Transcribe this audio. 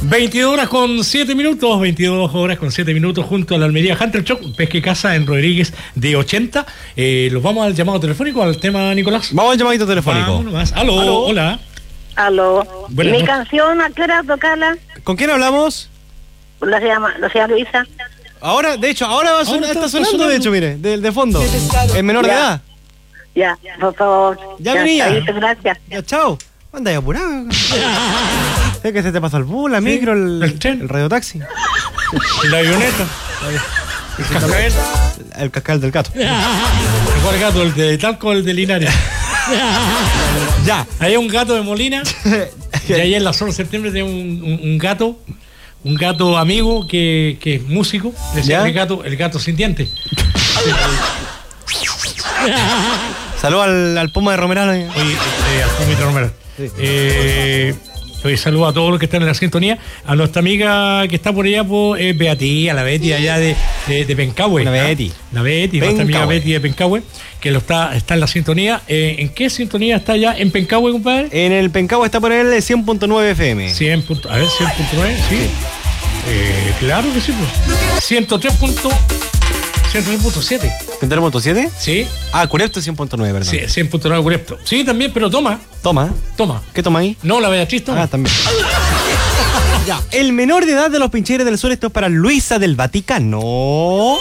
22 horas con 7 minutos, 22 horas con 7 minutos junto a la Almería Hunter Shop, Pesca y Caza en Rodríguez de 80. Los vamos al llamado telefónico, al tema, Nicolás. Vamos al llamadito telefónico. Aló, hola. Aló. Mi canción, ¿a qué hora tocarla? ¿Con quién hablamos? La señora Luisa. Ahora, de hecho, ahora va a sonar, está sonando, de hecho, mire, de fondo. Es menor de edad. Ya, por favor. Ya venía. Gracias. Ya, chao. Anda ya apurado. Sé que se te pasó el bus, la micro, el radiotaxi. La avioneta. El cascabel del gato. ¿Cuál gato? ¿El de Talco o el de Linares? Ya. Hay un gato de Molina. Y ahí en la zona de septiembre tiene un gato amigo que es músico. Decía el gato sin dientes. Saludos al Puma de Romeral. Oye, al Puma de Romeral. Sí. Saludos a todos los que están en la sintonía. A nuestra amiga que está por allá, pues, Beatí, a la Betty allá de Pencahue. La Betty. La Betty, nuestra amiga Betty de Pencahue, que está en la sintonía. ¿En qué sintonía está allá en Pencahue, compadre? En el Pencahue está por el 100.9 FM. 100.9, sí. Claro que sí, pues. 103.7. ¿103.7? Sí. Ah, Curepto 100.9, perdón. Sí, 100.9 Curepto. Sí, también, pero toma. Toma. ¿Qué toma ahí? No, la Beatriz toma. Ah, también. Ya. El menor de edad de los Pincheres del Sur, esto es para Luisa del Vaticano.